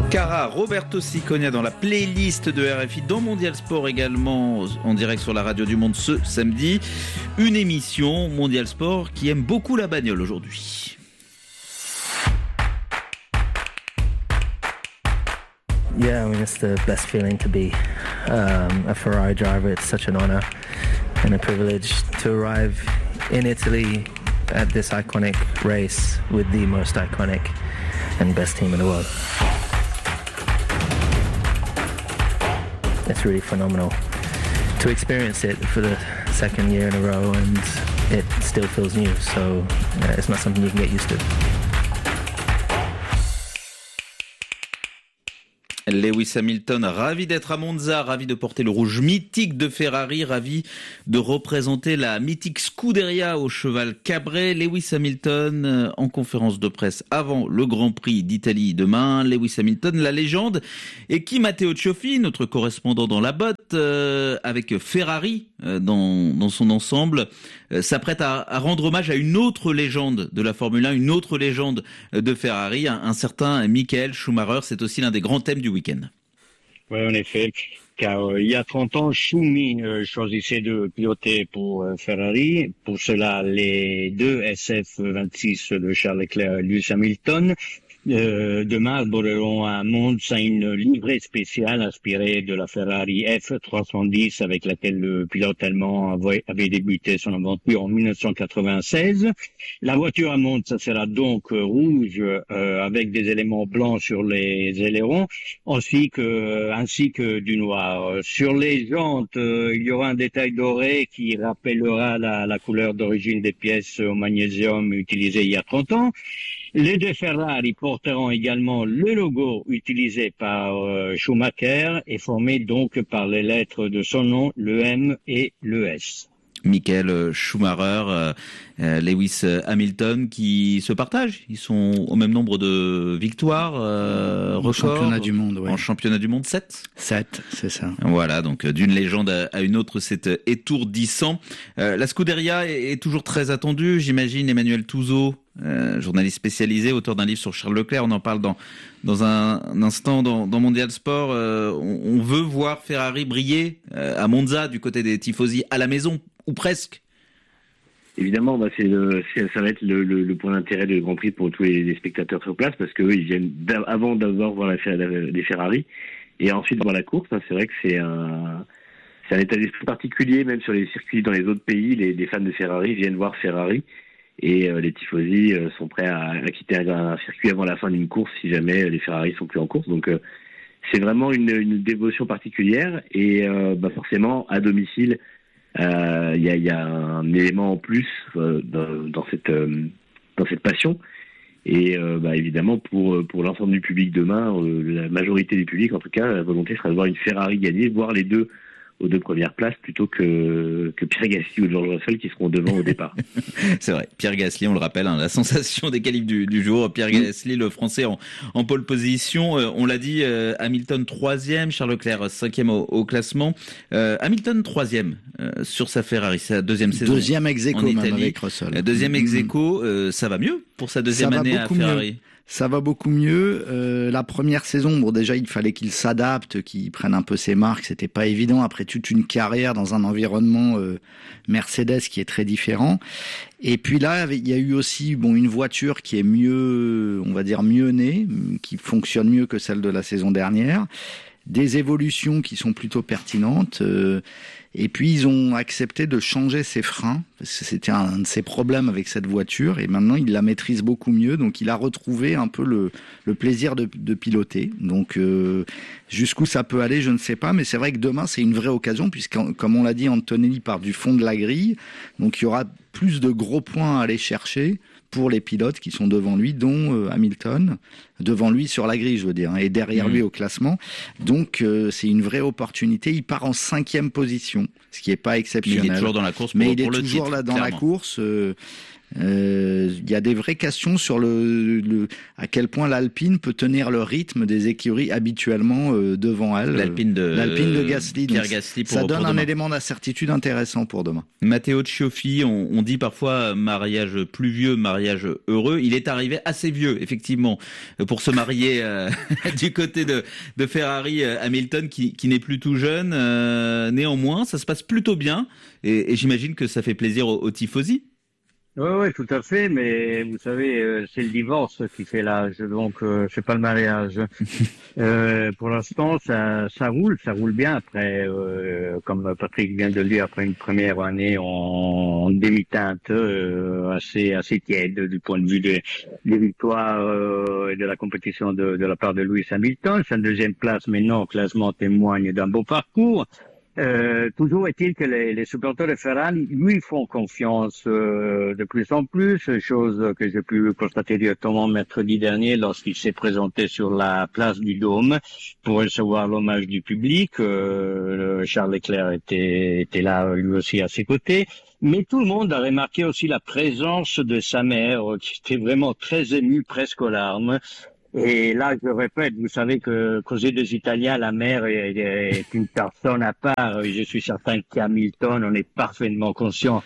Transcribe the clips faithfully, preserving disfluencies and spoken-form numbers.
Cara, Roberto Ciconia dans la playlist de R F I, dans Mondial Sport également, en direct sur la radio du Monde ce samedi. Une émission Mondial Sport qui aime beaucoup la bagnole aujourd'hui. Yeah, I mean, it's the best feeling to be um, a Ferrari driver. It's such an honor and a privilege to arrive in Italy at this iconic race with the most iconic and best team in the world. It's really phenomenal to experience it for the second year in a row, and it still feels new, so uh, it's not something you can get used to. Lewis Hamilton, ravi d'être à Monza, ravi de porter le rouge mythique de Ferrari, ravi de représenter la mythique Scuderia au cheval cabré. Lewis Hamilton euh, en conférence de presse avant le Grand Prix d'Italie demain. Lewis Hamilton, la légende, et qui Matteo Cioffi, notre correspondant dans la botte, euh, avec Ferrari euh, dans, dans son ensemble, euh, s'apprête à, à rendre hommage à une autre légende de la Formule un, une autre légende de Ferrari, un, un certain Michael Schumacher. C'est aussi l'un des grands thèmes du week-end. Oui, en effet, car euh, il y a trente ans, Schumi euh, choisissait de piloter pour euh, Ferrari. Pour cela, les deux S F vingt-six de Charles Leclerc et Lewis Hamilton euh, demain arboreront à Monza une livrée spéciale inspirée de la Ferrari F trois cent dix avec laquelle le pilote allemand avait, avait débuté son aventure en dix-neuf cent quatre-vingt-seize. La voiture à Monza sera donc euh, rouge euh, avec des éléments blancs sur les ailerons ainsi que, ainsi que du noir. Sur les jantes, euh, il y aura un détail doré qui rappellera la, la couleur d'origine des pièces au magnésium utilisées il y a trente ans. Les deux Ferrari porteront également le logo utilisé par euh, Schumacher et formé donc par les lettres de son nom, le M et le S. Michael Schumacher, euh, euh, Lewis Hamilton qui se partagent. Ils sont au même nombre de victoires, euh, en record. championnat du monde, ouais. En championnat du monde, sept. sept, c'est ça. Voilà, donc d'une légende à une autre, c'est étourdissant. Euh, la Scuderia est, est toujours très attendue, j'imagine. Emmanuel Touzeau, euh, journaliste spécialisé, auteur d'un livre sur Charles Leclerc, on en parle dans dans un, un instant dans, dans Mondial Sport. Euh, on, on veut voir Ferrari briller euh, à Monza du côté des tifosi à la maison, ou presque. Évidemment, bah c'est le, c'est, ça va être le, le, le point d'intérêt du Grand Prix pour tous les, les spectateurs sur place, parce que eux, ils viennent avant d'abord voir la, la, les Ferrari et ensuite voir la course. Hein, c'est vrai que c'est un, c'est un état d'esprit particulier, même sur les circuits dans les autres pays. Les, les fans de Ferrari viennent voir Ferrari et euh, les tifosi euh, sont prêts à, à quitter un, un circuit avant la fin d'une course si jamais les Ferrari sont plus en course. Donc euh, c'est vraiment une, une dévotion particulière et euh, bah forcément à domicile. Il euh, y, a, y a un élément en plus euh, dans, dans cette euh, dans cette passion et euh, bah, évidemment pour pour l'ensemble du public demain, euh, la majorité du public en tout cas, la volonté sera de voir une Ferrari gagner, voir les deux aux deux premières places plutôt que que Pierre Gasly ou George Russell qui seront devant au départ. C'est vrai, Pierre Gasly, on le rappelle, hein, la sensation des qualifs du, du jour. Pierre Gasly, le Français en, en pole position. Euh, on l'a dit, euh, Hamilton troisième, Charles Leclerc cinquième au, au classement. Euh, Hamilton troisième euh, sur sa Ferrari, sa deuxième saison. Deuxième ex-aequo même avec Russell. Deuxième ex-aequo, euh, ça va mieux pour sa deuxième année à Ferrari. Mieux. Ça va beaucoup mieux. Euh, la première saison, bon déjà il fallait qu'il s'adapte, qu'il prenne un peu ses marques. C'était pas évident après toute une carrière dans un environnement euh, Mercedes qui est très différent. Et puis là, il y a eu aussi bon une voiture qui est mieux, on va dire mieux née, qui fonctionne mieux que celle de la saison dernière. Des évolutions qui sont plutôt pertinentes. Euh, Et puis, ils ont accepté de changer ses freins, parce que c'était un de ses problèmes avec cette voiture, et maintenant, il la maîtrise beaucoup mieux, donc il a retrouvé un peu le, le plaisir de, de piloter. Donc, euh, jusqu'où ça peut aller, je ne sais pas, mais c'est vrai que demain, c'est une vraie occasion, puisque, comme on l'a dit, Antonelli part du fond de la grille, donc il y aura plus de gros points à aller chercher pour les pilotes qui sont devant lui, dont euh, Hamilton, devant lui sur la grille, je veux dire, hein, et derrière mmh. lui au classement. Donc, euh, c'est une vraie opportunité. Il part en cinquième position, ce qui n'est pas exceptionnel. Mais il est toujours dans la course pour, Mais il pour est le toujours titre, là dans clairement. la course. Euh, Euh, il y a des vraies questions sur le, le à quel point l'Alpine peut tenir le rythme des écuries habituellement euh, devant elle. L'Alpine de, L'Alpine de Gasly. Pierre Gasly pour, ça donne pour un demain. élément d'incertitude intéressant pour demain. Matteo Cioffi, on, on dit parfois mariage pluvieux, mariage heureux. Il est arrivé assez vieux, effectivement, pour se marier euh, du côté de, de Ferrari. Hamilton, qui, qui n'est plus tout jeune. Euh, néanmoins, ça se passe plutôt bien. Et, et j'imagine que ça fait plaisir aux, aux tifosi. Oui, oui, tout à fait, mais vous savez, euh, c'est le divorce qui fait l'âge, donc euh, c'est pas le mariage. euh, pour l'instant, ça, ça roule, ça roule bien. Après, euh, comme Patrick vient de le dire, après une première année en, en demi-teinte, euh, assez, assez tiède du point de vue des, des victoires euh, et de la compétition de, de la part de Lewis Hamilton. Sa deuxième place, maintenant, au classement témoigne d'un beau parcours. Euh, toujours est-il que les, les supporters de Ferrari lui font confiance euh, de plus en plus, chose que j'ai pu constater directement mercredi dernier lorsqu'il s'est présenté sur la place du Dôme pour recevoir l'hommage du public. Euh, Charles Leclerc était, était là lui aussi à ses côtés. Mais tout le monde a remarqué aussi la présence de sa mère qui était vraiment très émue, presque aux larmes. Et là, je répète, vous savez que qu'aux yeux des Italiens, la mère est, est une personne à part. Je suis certain qu'Hamilton en est parfaitement conscient.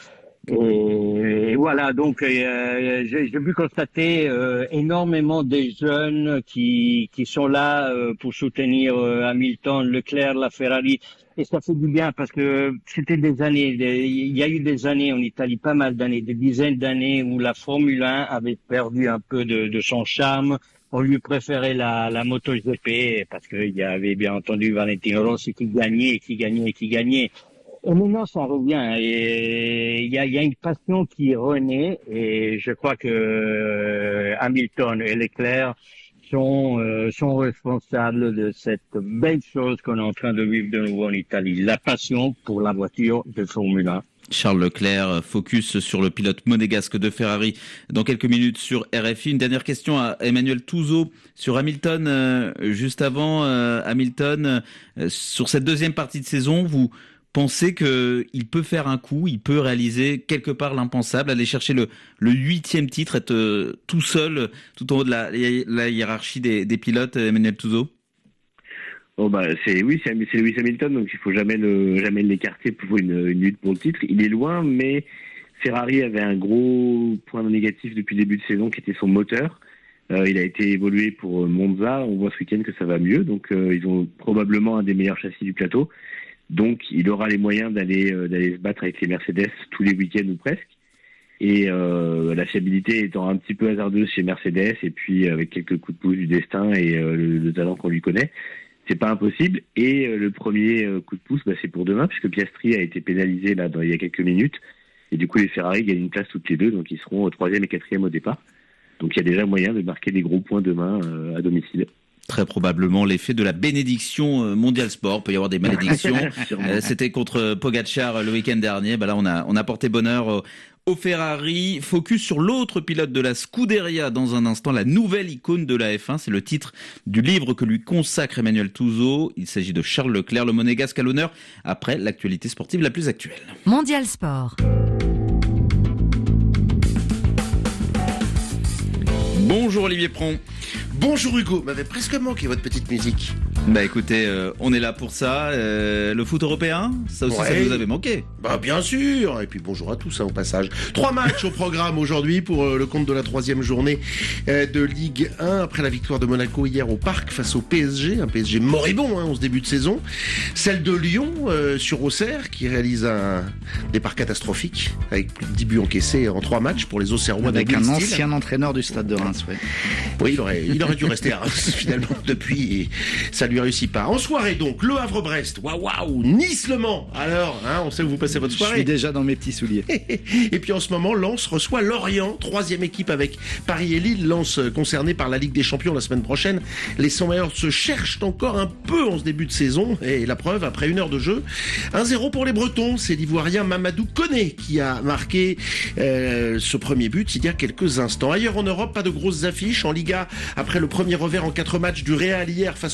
Et, et voilà, donc euh, j'ai, j'ai pu constater euh, énormément des jeunes qui qui sont là euh, pour soutenir euh, Hamilton, Leclerc, la Ferrari. Et ça fait du bien parce que c'était des années, des, il y a eu des années en Italie, pas mal d'années, des dizaines d'années où la Formule un avait perdu un peu de, de son charme. On lui préférait la, la MotoGP parce qu'il y avait bien entendu Valentino Rossi qui gagnait, qui gagnait, qui gagnait. Et maintenant, ça revient. Et il y a, il y a une passion qui renaît. Et je crois que euh, Hamilton et Leclerc sont, euh, sont responsables de cette belle chose qu'on est en train de vivre de nouveau en Italie. La passion pour la voiture de Formule un. Charles Leclerc, focus sur le pilote monégasque de Ferrari dans quelques minutes sur R F I. Une dernière question à Emmanuel Touzeau sur Hamilton. Euh, juste avant, euh, Hamilton, euh, sur cette deuxième partie de saison, vous pensez qu'il peut faire un coup, il peut réaliser quelque part l'impensable, aller chercher le, le huitième titre, être euh, tout seul, tout en haut de la, la hiérarchie des, des pilotes, Emmanuel Touzeau? Oh bah c'est oui c'est, c'est Lewis Hamilton, donc il faut jamais le jamais l'écarter pour une, une lutte pour le titre. Il est loin, mais Ferrari avait un gros point négatif depuis le début de saison qui était son moteur. Euh, il a été évolué pour Monza. On voit ce week-end que ça va mieux, donc euh, ils ont probablement un des meilleurs châssis du plateau. Donc il aura les moyens d'aller euh, d'aller se battre avec les Mercedes tous les week-ends ou presque. Et euh, la fiabilité étant un petit peu hasardeuse chez Mercedes, et puis avec quelques coups de pouce du destin et euh, le, le talent qu'on lui connaît, c'est pas impossible. Et euh, le premier euh, coup de pouce, bah, c'est pour demain, puisque Piastri a été pénalisé là dans, il y a quelques minutes. Et du coup, les Ferrari gagnent une place toutes les deux, donc ils seront au troisième et quatrième au départ. Donc il y a déjà moyen de marquer des gros points demain euh, à domicile. Très probablement l'effet de la bénédiction mondial sport. Il peut y avoir des malédictions. euh, c'était contre Pogacar le week-end dernier. Bah là, on a, on a porté bonheur au, au Ferrari. Focus sur l'autre pilote de la Scuderia dans un instant, la nouvelle icône de la F un. C'est le titre du livre que lui consacre Emmanuel Touzeau. Il s'agit de Charles Leclerc, le monégasque à l'honneur, après l'actualité sportive la plus actuelle. Mondial Sport. Bonjour Olivier Pron. Bonjour Hugo, m'avait presque manqué votre petite musique. Bah écoutez, euh, on est là pour ça. Euh, le foot européen, ça aussi, ouais. Ça vous avait manqué. Bah bien sûr. Et puis bonjour à tous hein, au passage. Trois matchs au programme aujourd'hui pour euh, le compte de la troisième journée euh, de Ligue un après la victoire de Monaco hier au Parc face au P S G, un P S G moribond hein, en ce début de saison. Celle de Lyon euh, sur Auxerre qui réalise un départ catastrophique avec plus de dix buts encaissés en trois matchs pour les Auxerrois. Avec un ancien entraîneur du Stade de Reims, ouais. Oui, il aurait, il aurait dû rester à Reims finalement depuis. Et ça lui réussit pas. En soirée donc, Le Havre-Brest, waouh waouh, Nice-Le Mans. Alors, hein, on sait où vous passez votre soirée. Je suis déjà dans mes petits souliers. Et puis en ce moment, Lens reçoit Lorient, troisième équipe avec Paris et Lille. Lens concerné par la Ligue des Champions la semaine prochaine. Les Sandweights se cherchent encore un peu en ce début de saison. Et la preuve, après une heure de jeu, un zéro pour les Bretons. C'est l'Ivoirien Mamadou Koné qui a marqué euh, ce premier but il y a quelques instants. Ailleurs en Europe, pas de grosses affiches. En Liga, après le premier revers en quatre matchs du Real hier face au Betis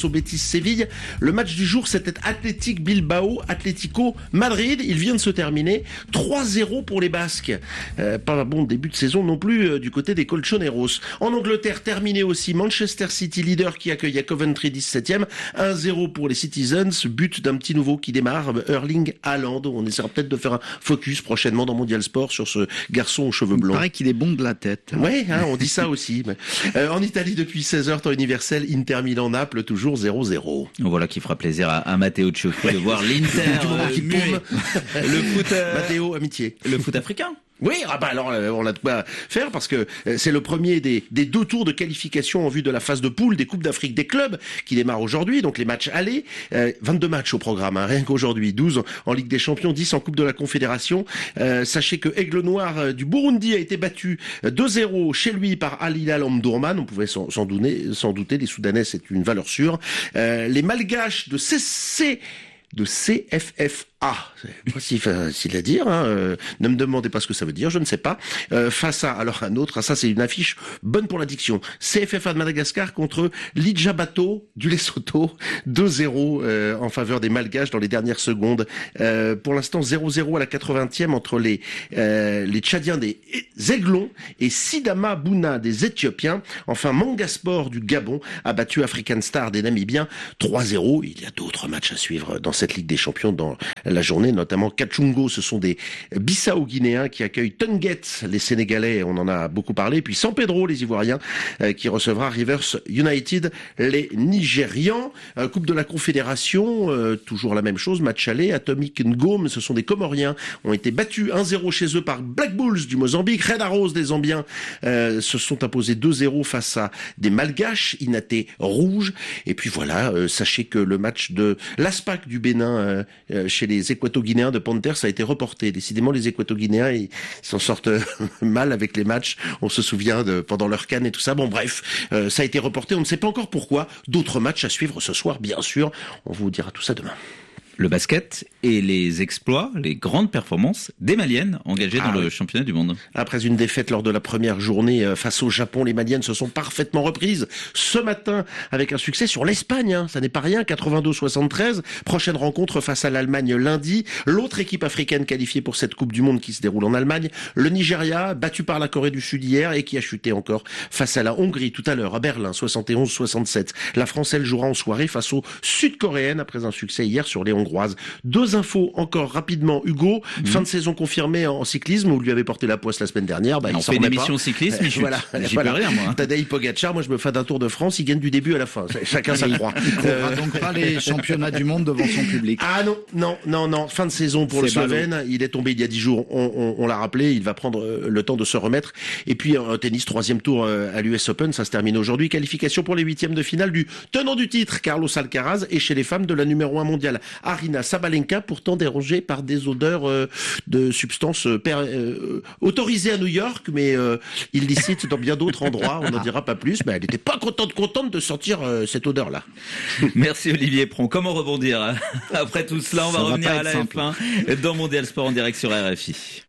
Séville. Le match du jour, c'était Athletic Bilbao, Atlético Madrid. Il vient de se terminer. trois zéro pour les Basques. Euh, pas un bon début de saison non plus euh, du côté des Colchoneros. En Angleterre, terminé aussi Manchester City, leader qui accueille à Coventry dix-septième. un zéro pour les Citizens. But d'un petit nouveau qui démarre, Erling Haaland. On essaiera peut-être de faire un focus prochainement dans Mondial Sport sur ce garçon aux cheveux blonds. Il paraît qu'il est bon de la tête. Ouais, hein, on dit ça aussi. Euh, en Italie, depuis seize heures, temps universel, Inter Milan-Naples, toujours zéro zéro. Voilà qui fera plaisir à, à Matteo Cioffi de voir l'Inter euh, qui muet. Le foot, euh, Matteo, amitié. Le foot africain. Oui, ah bah alors euh, on a de quoi faire parce que euh, c'est le premier des, des deux tours de qualification en vue de la phase de poule des Coupes d'Afrique des clubs qui démarre aujourd'hui. Donc les matchs allés, euh, vingt-deux matchs au programme, hein, rien qu'aujourd'hui, douze en Ligue des Champions, dix en Coupe de la Confédération. Euh, sachez que Aigle Noir euh, du Burundi a été battu euh, deux zéro chez lui par Al Hilal Omdurman. On pouvait s'en, s'en, douter, s'en douter, les Soudanais c'est une valeur sûre. Euh, les Malgaches de C C de C F F A, c'est pas si facile à dire, hein. euh, ne me demandez pas ce que ça veut dire, je ne sais pas. Euh, face à, alors un autre, ça c'est une affiche bonne pour l'addiction. C F F A de Madagascar contre l'Idjabato du Lesotho, deux zéro euh, en faveur des Malgaches dans les dernières secondes. Euh, pour l'instant zéro zéro à la quatre-vingtième entre les euh, les Tchadiens des Aiglons et Sidama Bouna des Éthiopiens. Enfin Mangasport du Gabon a battu African Star des Namibiens trois zéro. Il y a d'autres matchs à suivre dans cette Ligue des Champions dans la journée, notamment Kachungo, ce sont des Bissau-Guinéens qui accueillent Tunget, les Sénégalais, on en a beaucoup parlé, puis San Pedro, les Ivoiriens, euh, qui recevra Rivers United, les Nigérians. Euh, coupe de la Confédération, euh, toujours la même chose, match aller, Atomic Ngom, ce sont des Comoriens, ont été battus un zéro chez eux par Black Bulls du Mozambique. Red Arrows des Zambiens euh, se sont imposés deux zéro face à des Malgaches, Inaté Rouge. Et puis voilà, euh, sachez que le match de l'Aspac du Bénin euh, euh, chez les Équato-Guinéens de Panthers a été reporté. Décidément, les Équato-Guinéens, ils s'en sortent mal avec les matchs. On se souvient de pendant leur CAN et tout ça. Bon, bref, euh, ça a été reporté. On ne sait pas encore pourquoi. D'autres matchs à suivre ce soir, bien sûr. On vous dira tout ça demain. Le basket et les exploits, les grandes performances des Maliennes engagées ah dans oui. le championnat du monde. Après une défaite lors de la première journée face au Japon, les Maliennes se sont parfaitement reprises ce matin avec un succès sur l'Espagne. Hein. Ça n'est pas rien, quatre-vingt-deux soixante-treize. Prochaine rencontre face à l'Allemagne lundi. L'autre équipe africaine qualifiée pour cette Coupe du Monde qui se déroule en Allemagne, le Nigeria, battu par la Corée du Sud hier et qui a chuté encore face à la Hongrie tout à l'heure à Berlin, soixante et onze soixante-sept. La France, elle, jouera en soirée face aux Sud-Coréennes après un succès hier sur les Hongrois. Deux infos encore rapidement, Hugo. Mmh. Fin de saison confirmée en cyclisme, où vous lui avez porté la poisse la semaine dernière. Bah, on il fait une émission pas. cyclisme, il voilà, J'y voilà. peux rien, moi. Tadej Pogacar, moi je me fais d'un Tour de France, il gagne du début à la fin. Chacun sa croix. Il ne courra donc pas les championnats du monde devant son public. Ah non, non, non, non. Fin de saison pour C'est le Slovène. Ballot. Il est tombé il y a dix jours. On, on, on l'a rappelé. Il va prendre le temps de se remettre. Et puis en tennis, troisième tour à l'U S Open, ça se termine aujourd'hui. Qualification pour les huitièmes de finale du tenant du titre, Carlos Alcaraz, et chez les femmes de la numéro un mondiale, Aryna Sabalenka, pourtant dérangée par des odeurs euh, de substances euh, per, euh, autorisées à New York, mais euh, illicites dans bien d'autres endroits. On n'en dira pas plus, mais elle n'était pas contente, contente de sentir euh, cette odeur-là. Merci Olivier Pron. Comment rebondir après tout cela? On va Ça revenir va à la simple. F un dans Mondial Sport en direct sur R F I.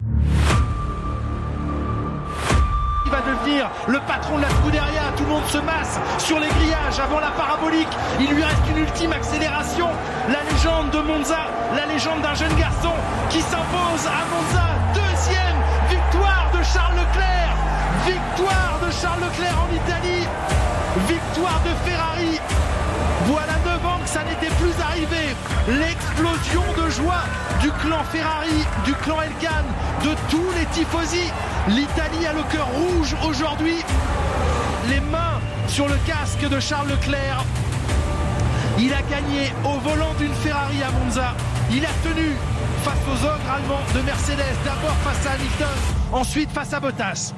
Il va devenir le patron de la Scuderia. Tout le monde se masse sur les grillages avant la parabolique. Il lui reste une ultime accélération. La légende de Monza, la légende d'un jeune garçon qui s'impose à Monza. Deuxième victoire de Charles Leclerc. Victoire de Charles Leclerc en Italie. Victoire de Ferrari. Voilà neuf ans que ça n'était plus arrivé. L'explosion de joie du clan Ferrari, du clan Elkann, de tous les tifosi. L'Italie a le cœur rouge aujourd'hui. Les mains sur le casque de Charles Leclerc. Il a gagné au volant d'une Ferrari à Monza. Il a tenu face aux ogres allemands de Mercedes. D'abord face à Hamilton, ensuite face à Bottas.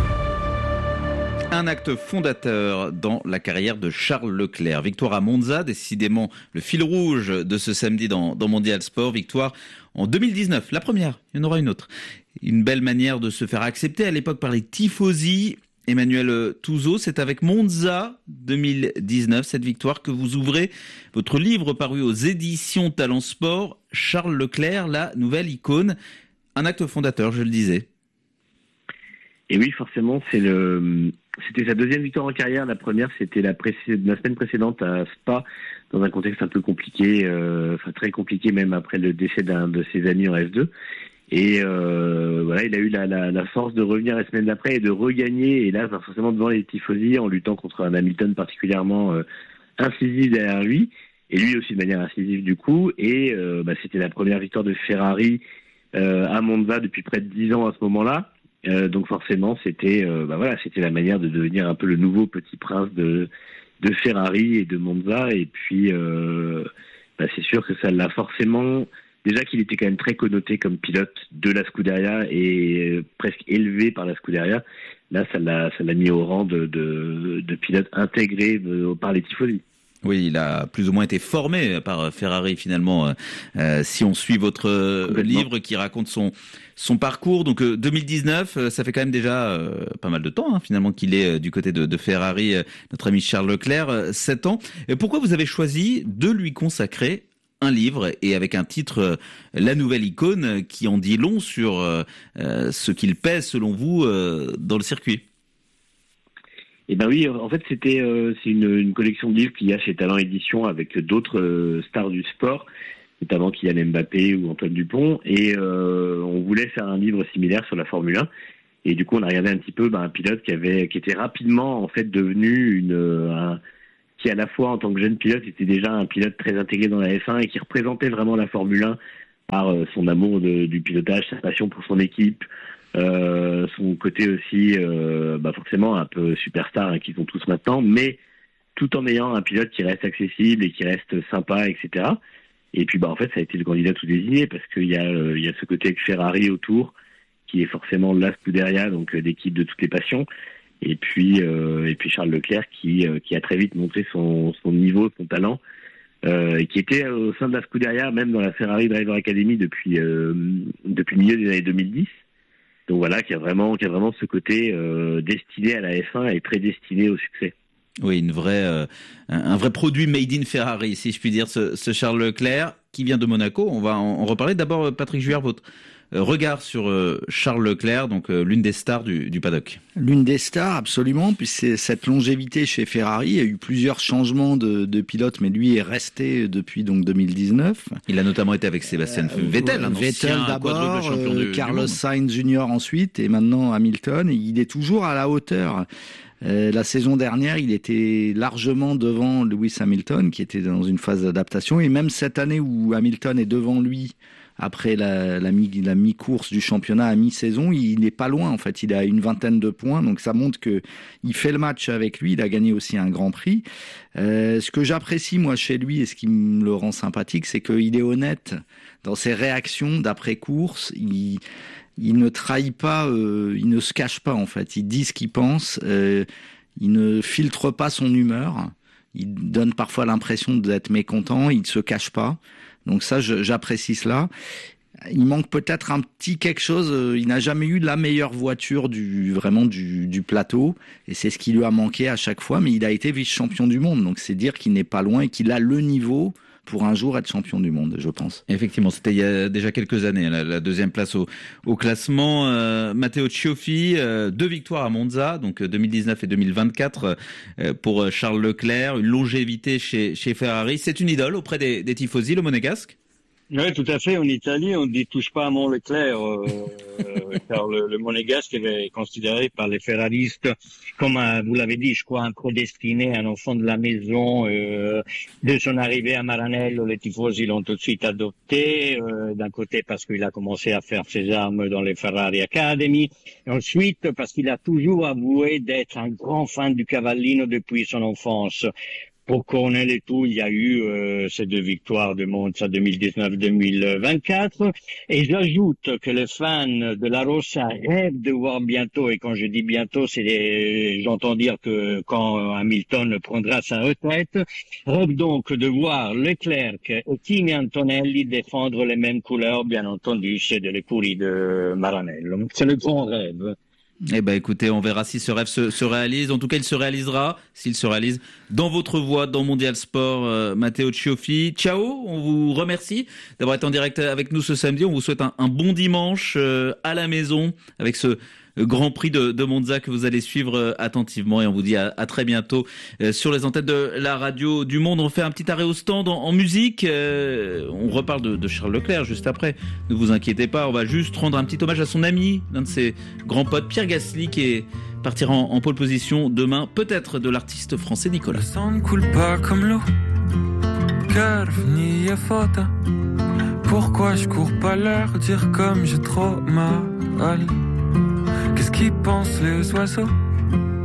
Un acte fondateur dans la carrière de Charles Leclerc. Victoire à Monza, décidément le fil rouge de ce samedi dans, dans Mondial Sport. Victoire en deux mille dix-neuf, la première, il y en aura une autre. Une belle manière de se faire accepter à l'époque par les tifosi. Emmanuel Touzeau, c'est avec Monza deux mille dix-neuf, cette victoire, que vous ouvrez votre livre paru aux éditions Talent Sport, Charles Leclerc, la nouvelle icône. Un acte fondateur, je le disais. Et oui, forcément, c'est le c'était sa deuxième victoire en carrière. La première, c'était la, précé- la semaine précédente à Spa, dans un contexte un peu compliqué, euh, enfin très compliqué même après le décès d'un de ses amis en F deux. Et euh, voilà, il a eu la, la, la force de revenir la semaine d'après et de regagner, et là, forcément devant les tifosi, en luttant contre un Hamilton particulièrement euh, incisif derrière lui, et lui aussi de manière incisive du coup. Et euh, bah, c'était la première victoire de Ferrari euh, à Monza depuis près de dix ans à ce moment-là. Euh, donc forcément, c'était, euh, bah voilà, c'était la manière de devenir un peu le nouveau petit prince de, de Ferrari et de Monza. Et puis, euh, bah, c'est sûr que ça l'a forcément. Déjà qu'il était quand même très connoté comme pilote de la Scuderia et euh, presque élevé par la Scuderia. Là, ça l'a, ça l'a mis au rang de, de, de pilote intégré de, par les tifosi. Oui, il a plus ou moins été formé par Ferrari finalement, euh, si on suit votre livre qui raconte son son parcours. Donc euh, deux mille dix-neuf, euh, ça fait quand même déjà euh, pas mal de temps hein, finalement qu'il est euh, du côté de, de Ferrari, euh, notre ami Charles Leclerc, euh, sept ans. Et pourquoi vous avez choisi de lui consacrer un livre et avec un titre euh, La Nouvelle Icône qui en dit long sur euh, euh, ce qu'il pèse selon vous euh, dans le circuit? Eh ben oui, en fait, c'était euh, c'est une, une collection de livres qu'il y a chez Talent Édition avec d'autres euh, stars du sport, notamment Kylian Mbappé ou Antoine Dupont, et euh, on voulait faire un livre similaire sur la Formule un. Et du coup, on a regardé un petit peu ben, un pilote qui avait, qui était rapidement en fait devenu une, un, qui à la fois en tant que jeune pilote était déjà un pilote très intégré dans la F un et qui représentait vraiment la Formule un par euh, son amour de, du pilotage, sa passion pour son équipe. Euh, son côté aussi, euh, bah forcément un peu superstar hein, qu'ils ont tous maintenant, mais tout en ayant un pilote qui reste accessible et qui reste sympa, et cetera. Et puis bah en fait ça a été le candidat tout désigné parce qu'il y a euh, il y a ce côté avec Ferrari autour qui est forcément la Scuderia, donc euh, l'équipe de toutes les passions. Et puis euh, et puis Charles Leclerc qui euh, qui a très vite montré son son niveau, son talent. Euh, et qui était au sein de la Scuderia, même dans la Ferrari Driver Academy depuis euh, depuis le milieu des années deux mille dix. Donc voilà, qui a vraiment, qui a vraiment ce côté euh, destiné à la F un et prédestiné au succès. Oui, une vraie, euh, un vrai produit made in Ferrari, si je puis dire, ce, ce Charles Leclerc qui vient de Monaco. On va en, en reparler. D'abord, Patrick Juère, votre euh, regard sur euh, Charles Leclerc, donc euh, l'une des stars du, du paddock. L'une des stars, absolument, puisque cette longévité chez Ferrari, il y a eu plusieurs changements de, de pilotes, mais lui est resté depuis donc deux mille dix-neuf. Il a notamment été avec Sébastien euh, Vettel, un Vettel d'abord, champion euh, du, Carlos du Sainz Junior ensuite, et maintenant Hamilton. Et il est toujours à la hauteur. Euh, la saison dernière, il était largement devant Lewis Hamilton, qui était dans une phase d'adaptation, et même cette année où Hamilton est devant lui, après la, la, mi, la mi-course du championnat à mi-saison, il n'est pas loin en fait, il a une vingtaine de points, donc ça montre que il fait le match avec lui, il a gagné aussi un Grand Prix. Euh, ce que j'apprécie moi chez lui et ce qui me le rend sympathique, c'est qu'il est honnête dans ses réactions d'après-course, il, il ne trahit pas, euh, il ne se cache pas en fait, il dit ce qu'il pense, euh, il ne filtre pas son humeur, il donne parfois l'impression d'être mécontent, il ne se cache pas. Donc ça, je, j'apprécie cela. Il manque peut-être un petit quelque chose. Il n'a jamais eu la meilleure voiture du vraiment du, du plateau, et c'est ce qui lui a manqué à chaque fois. Mais il a été vice-champion du monde, donc c'est dire qu'il n'est pas loin et qu'il a le niveau pour un jour être champion du monde, je pense. Effectivement, c'était il y a déjà quelques années, la, la deuxième place au, au classement. Euh, Matteo Cioffi, euh, deux victoires à Monza, donc deux mille dix-neuf et deux mille vingt-quatre euh, pour Charles Leclerc, une longévité chez, chez Ferrari. C'est une idole auprès des, des tifosi, le Monégasque? Oui, tout à fait. En Italie, on dit touche pas à mon Leclerc, euh, car le, le Monégasque est considéré par les ferraristes comme, un, vous l'avez dit, je crois, un prédestiné, un enfant de la maison. Euh, dès son arrivée à Maranello, les tifosi l'ont tout de suite adopté, euh, d'un côté parce qu'il a commencé à faire ses armes dans les Ferrari Academy, et ensuite parce qu'il a toujours avoué d'être un grand fan du Cavallino depuis son enfance. Pour Cornell et tout, il y a eu euh, ces deux victoires de Monza deux mille dix-neuf deux mille vingt-quatre. Et j'ajoute que les fans de la Rossa rêvent de voir bientôt, et quand je dis bientôt, c'est des... j'entends dire que quand Hamilton prendra sa retraite, rêvent donc de voir Leclerc et Kimi Antonelli défendre les mêmes couleurs, bien entendu, c'est de l'écurie de Maranello. C'est le grand rêve. Eh ben, écoutez, on verra si ce rêve se, se réalise. En tout cas, il se réalisera, s'il se réalise, dans votre voie, dans Mondial Sport, euh, Matteo Cioffi. Ciao, on vous remercie d'avoir été en direct avec nous ce samedi. On vous souhaite un, un bon dimanche euh, à la maison avec ce Grand Prix de, de Monza que vous allez suivre attentivement et on vous dit à, à très bientôt sur les antennes de la radio du Monde. On fait un petit arrêt au stand en, en musique. Euh, on reparle de, de Charles Leclerc juste après. Ne vous inquiétez pas, on va juste rendre un petit hommage à son ami, l'un de ses grands potes, Pierre Gasly, qui est partira en, en pole position demain, peut-être de l'artiste français Nicolas. Le sang ne coule pas comme l'eau, cœur ni faute. Pourquoi je cours pas leur dire comme j'ai trop mal? Qu'est-ce qu'ils pensent les oiseaux?